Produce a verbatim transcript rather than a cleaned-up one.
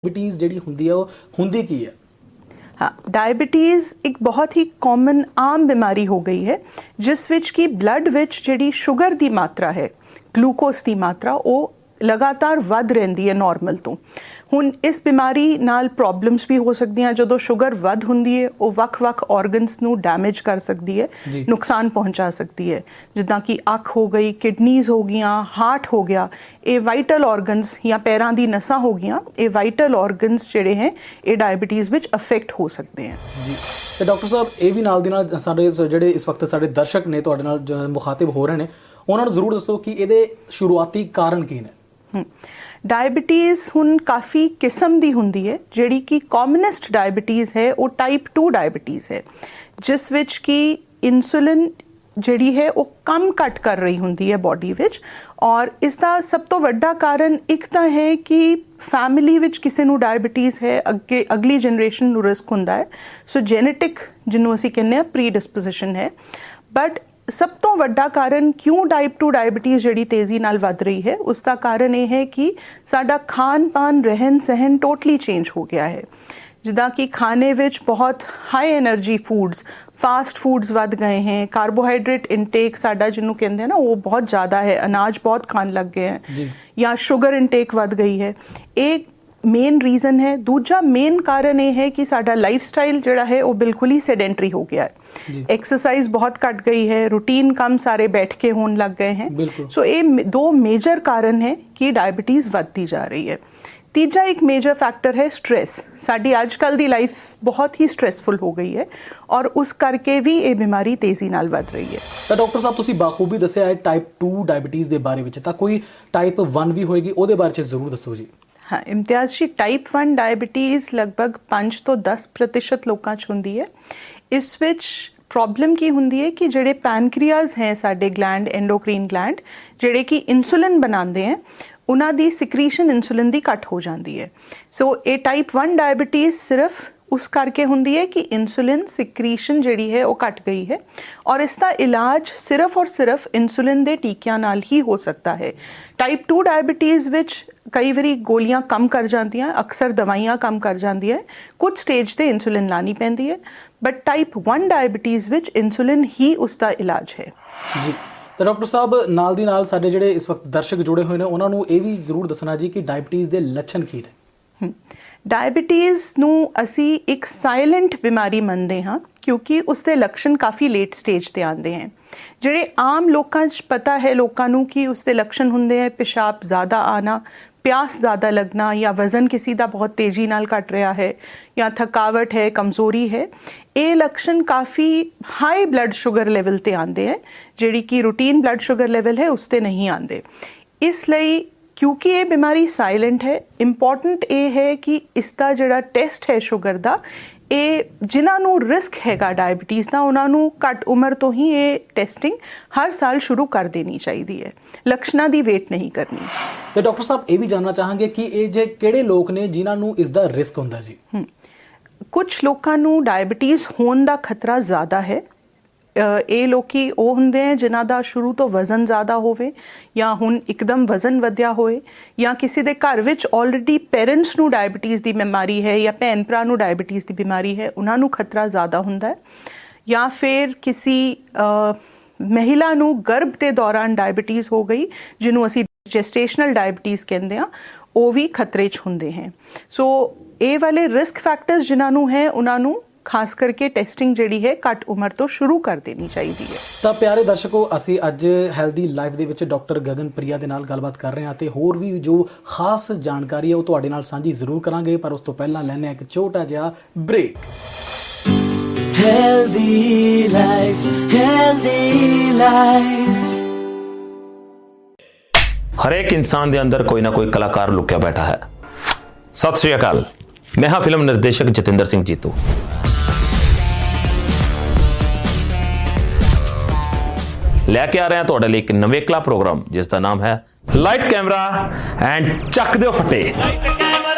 Diabetes ਜਿਹੜੀ ਹੁੰਦੀ ਹੈ ਉਹ ਹੁੰਦੀ ਕੀ ਹੈ? हाँ, डायबिटीज़ एक बहुत ही कॉमन आम बीमारी हो गई है जिस विच की ब्लड विच जिहड़ी शुगर की मात्रा है, ग्लूकोज की मात्रा वो लगातार वध रहिंदी है नॉर्मल तो। हुण इस बीमारी नाल प्रॉब्लम्स भी हो सकती हैं। जो शुगर वध हुंदी है वो वख-वख ऑर्गनस नूं डैमेज कर सकती है, नुकसान पहुंचा सकती है, जिद्दां कि अख हो गई, किडनीज हो गईयां, हार्ट हो गया। ये वाइटल ऑर्गनस या पैरां दी नसां हो गईयां, ये वाइटल ऑर्गनस जिहड़े हैं ये डायबिटीज़ विच अफेक्ट हो सकते हैं जी। तो डॉक्टर साहब ये भी नाल दी नाल साडे जिहड़े इस वक्त साडे दर्शक ने तुहाडे नाल मुखातिब हो रहे हैं, उन्हां नूं जरूर दसो कि इहदे शुरुआती कारण की ने। डायबिटीज़ हुण काफ़ी किस्म दी हुंदी है। जिहड़ी कि कॉमनेस्ट डायबिटीज़ है वो टाइप टू डायबिटीज़ है, जिस विच कि इंसुलिन जिहड़ी है वो कम घट कर रही हुंदी है बॉडी विच। और इसका सब तो वड्डा कारण एक तो है कि फैमिली विच किसी नूं डायबिटीज़ है, अगे अगली जनरेशन नूं रिस्क हुंदा है। सो जेनेटिक जिन्हों असीं कहने आ प्री डिस्पोजिशन है। बट सब तो वड्डा कारण क्यों टाइप टू डायबिटीज़ जिहड़ी तेज़ी नाल वध रही है, उसका कारण ये है कि साडा खान पान रहन सहन टोटली चेंज हो गया है। जिदा कि खाने विच बहुत high energy foods, fast foods वध गए हैं, कार्बोहाइड्रेट इनटेक साडा जिन्हों कहते हैं ना वो बहुत ज़्यादा है, अनाज बहुत खान लग गए हैं, या शुगर इनटेक वध गई है। एक मेन रीज़न है। दूजा मेन कारण ये है कि साडा लाइफस्टाइल जिहड़ा है वो बिल्कुल ही सेडेंटरी हो गया है। एक्सरसाइज बहुत घट गई है, रूटीन कम सारे बैठ के होने लग गए हैं। सो ये दो मेजर कारण है कि डायबिटीज़ बढ़ती जा रही है। तीजा एक मेजर फैक्टर है स्ट्रेस। साडी आजकल दी लाइफ बहुत ही स्ट्रेसफुल हो गई है और उस करके भी ये बीमारी तेज़ी नाल वध रही है। तो डॉक्टर साहब तुसीं बाखूबी दस्सिया है टाइप टू डायबिटीज़ के बारे में, तो कोई टाइप वन भी होएगी उहदे बारे में जरूर दसो जी। हाँ, इम्तियाज़ जी, टाइप वन डायबिटीज़ लगभग पाँच तो दस प्रतिशत लोगों च हुंदी है। इस विच प्रॉब्लम की हुंदी है कि जिहड़े पैनक्रियाज हैं साडे ग्लैंड, एंडोक्रीन ग्लैंड, जिहड़े कि इंसुलिन बनाते हैं, उन्हां दी सिक्रीशन इंसुलिन दी घट हो जाती है। सो ये टाइप वन डायबिटीज़ सिर्फ उस करके हुंदी है कि इंसुलिन सिक्रीशन जिहड़ी है वो घट गई है, और इसका इलाज सिर्फ और सिर्फ इंसुलिन दे टीकियां नाल ही हो सकता है। टाइप टू डायबिटीज़ विच कई बारी गोलियां कम कर जांदियां, अक्सर दवाइयां कम कर जांदियां, कुछ स्टेज ते इंसुलिन लानी पैंदी है। But type one diabetes which insulin ही उसका इलाज है जी। तो डॉक्टर साहब नाल दी नाल साडे जिहड़े इस वक्त दर्शक जुड़े हुए हैं उन्हां नूं ये भी जरूर दसना जी कि डायबिटीज़ दे लक्षण की ने। डायबिटीज़ नूं असी एक साइलेंट बीमारी मनते हाँ, क्योंकि उसके लक्षण काफ़ी लेट स्टेज ते आते हैं। जिहड़े आम लोकां च पता है लोकां नूं कि उसके लक्षण हुंदे हैं पेशाब ज़्यादा आना, प्यास ज़्यादा लगना, या वज़न किसी का बहुत तेज़ी नाल घट रहा है, या थकावट है, कमज़ोरी है। ये लक्षण काफ़ी हाई ब्लड शुगर लेवल ते आते हैं, जिहड़ी कि रूटीन ब्लड शुगर लेवल है उसते नहीं आते। इसलिए क्योंकि ये बीमारी साइलेंट है, इंपॉर्टेंट ये है कि इसका जिहड़ा टेस्ट है शुगर का, ये जिन्हों रिस्क हैगा डायबिटीज़ का उन्होंने घट उम्र तो ही ये टेस्टिंग हर साल शुरू कर देनी चाहिए है। लक्षणों की वेट नहीं करनी। तो डॉक्टर साहब ये भी जानना चाहेंगे कि ये जे किहड़े लोग ने जिन्होंने इसका रिस्क होंदा जी? कुछ लोगों को डायबिटीज़ होने का खतरा ज़्यादा है। ये लोग वो होंदे हैं जिन्हां दा शुरू तो वज़न ज़्यादा होवे, या हुण एकदम वज़न वधिया होए, या किसी दे घर विच ऑलरेडी पेरेंट्स नूं डायबिटीज़ की बीमारी है, या भैन भरा नूं डायबिटीज़ की बीमारी है, उन्हां नूं खतरा ज़्यादा हुंदा है। या फिर किसी आ, महिला नूं गर्भ के दौरान डायबिटीज़ हो गई, जिन्हों असी जेस्टेशनल डायबिटीज़ कहते हैं, वो भी खतरे च हुंदे हैं। सो ये वाले रिस्क फैक्टर्स जिन्हों है उन्होंने खास करके टेस्टिंग जिहड़ी है घट उम्र तो शुरू कर देनी चाहिए है। तो प्यारे दर्शकों, असी अज हैल्दी लाइफ दे विच डॉक्टर गगन प्रिया दे नाल गलबात कर रहे हैं, तो होर भी जो खास जानकारी है वो तुहाडे नाल साझी जरूर करांगे, पर उस तो पहला लैने एक छोटा जिहा break. Healthy life, healthy life. हर एक इंसान के अंदर कोई ना कोई कलाकार लुकिया बैठा है। सत श्री अकाल, मैं हाँ फिल्म निर्देशक जतिंदर सिंह जीतू। लैके आ रहे हैं तुहाडे लई एक नवेकला प्रोग्राम जिसका नाम है लाइट कैमरा एंड चक दिओ फटे।